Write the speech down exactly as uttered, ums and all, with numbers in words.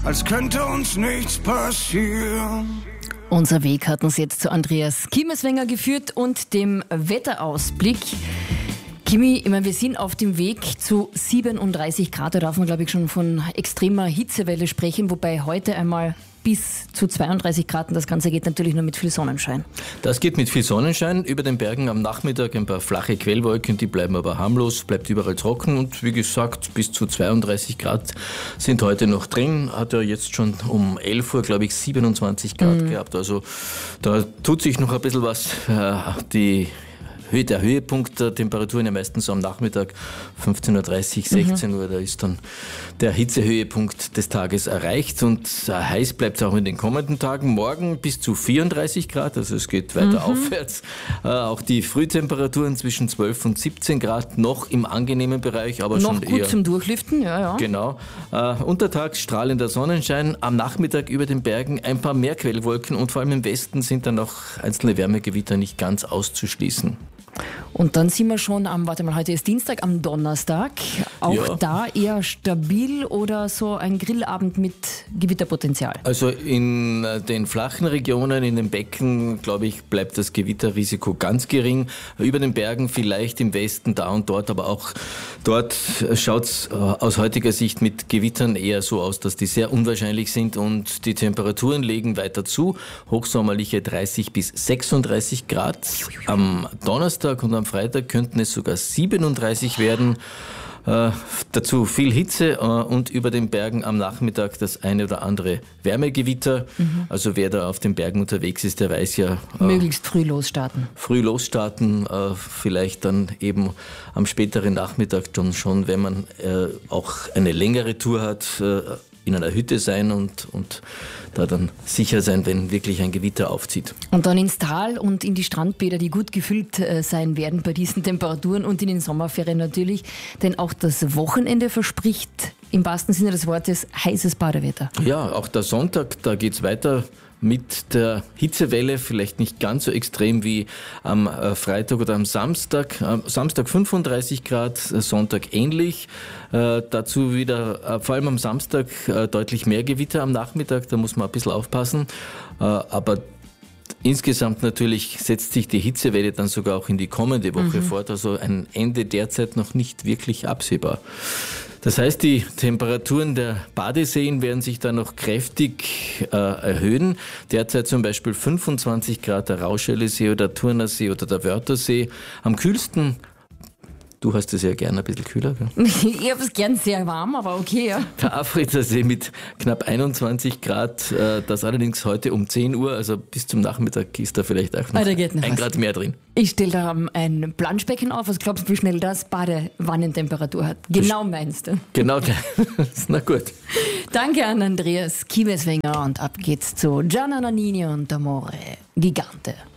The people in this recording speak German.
als könnte uns nichts passieren. Unser Weg hat uns jetzt zu Andreas Kiemeswenger geführt und dem Wetterausblick. Kimi, ich meine, wir sind auf dem Weg zu siebenunddreißig Grad. Da darf man, glaube ich, schon von extremer Hitzewelle sprechen, wobei heute einmal bis zu zweiunddreißig Grad. Und das Ganze geht natürlich nur mit viel Sonnenschein. Das geht mit viel Sonnenschein. Über den Bergen am Nachmittag ein paar flache Quellwolken, die bleiben aber harmlos, bleibt überall trocken. Und wie gesagt, bis zu zweiunddreißig Grad sind heute noch drin. Hat er jetzt schon um elf Uhr, glaube ich, siebenundzwanzig Grad mhm. gehabt. Also da tut sich noch ein bisschen was. Die Der Höhepunkt der Temperaturen ja meistens so am Nachmittag, fünfzehn Uhr dreißig, sechzehn Uhr, mhm. da ist dann der Hitzehöhepunkt des Tages erreicht und heiß bleibt es auch in den kommenden Tagen. Morgen bis zu vierunddreißig Grad, also es geht weiter mhm. aufwärts. Äh, auch die Frühtemperaturen zwischen zwölf und siebzehn Grad noch im angenehmen Bereich, aber noch schon gut eher zum Durchlüften, ja, ja. Genau. Äh, untertags strahlender Sonnenschein, am Nachmittag über den Bergen ein paar mehr Quellwolken und vor allem im Westen sind dann noch einzelne Wärmegewitter nicht ganz auszuschließen. Und dann sind wir schon am, warte mal, heute ist Dienstag, am Donnerstag. Auch ja. da eher stabil oder so ein Grillabend mit Gewitterpotenzial? Also in den flachen Regionen, in den Becken, glaube ich, bleibt das Gewitterrisiko ganz gering. Über den Bergen vielleicht im Westen, da und dort, aber auch dort schaut es aus heutiger Sicht mit Gewittern eher so aus, dass die sehr unwahrscheinlich sind und die Temperaturen legen weiter zu. Hochsommerliche dreißig bis sechsunddreißig Grad. Am Donnerstag und am Freitag könnten es sogar siebenunddreißig werden. Äh, dazu viel Hitze äh, und über den Bergen am Nachmittag das eine oder andere Wärmegewitter. Mhm. Also wer da auf den Bergen unterwegs ist, der weiß ja... Äh, Möglichst früh losstarten. Früh losstarten, äh, vielleicht dann eben am späteren Nachmittag schon, schon wenn man äh, auch eine längere Tour hat, äh, in einer Hütte sein und, und da dann sicher sein, wenn wirklich ein Gewitter aufzieht. Und dann ins Tal und in die Strandbäder, die gut gefüllt äh, sein werden bei diesen Temperaturen und in den Sommerferien natürlich. Denn auch das Wochenende verspricht im wahrsten Sinne des Wortes heißes Badewetter. Ja, auch der Sonntag, da geht's weiter mit der Hitzewelle, vielleicht nicht ganz so extrem wie am Freitag oder am Samstag. Am Samstag fünfunddreißig Grad, Sonntag ähnlich. Äh, dazu wieder, äh, vor allem am Samstag, äh, deutlich mehr Gewitter am Nachmittag, da muss man ein bisschen aufpassen. Äh, aber insgesamt natürlich setzt sich die Hitzewelle dann sogar auch in die kommende Woche mhm. fort. Also ein Ende derzeit noch nicht wirklich absehbar. Das heißt, die Temperaturen der Badeseen werden sich dann noch kräftig äh, erhöhen. Derzeit zum Beispiel fünfundzwanzig Grad der Rauschellesee oder der Turnersee oder der Wörthersee. Am kühlsten, du hast es ja gern ein bisschen kühler, gell? Ich habe es gern sehr warm, aber okay, ja. Der Afritsee mit knapp einundzwanzig Grad, äh, das allerdings heute um zehn Uhr, also bis zum Nachmittag ist da vielleicht auch noch, noch ein Grad mehr drin. Ich stelle da ein Planschbecken auf, was glaubst du, wie schnell das Badewannentemperatur hat? Genau meinst du? Genau, na gut. Danke an Andreas Kiemeswenger und ab geht's zu Gianna Nannini und Amore Gigante.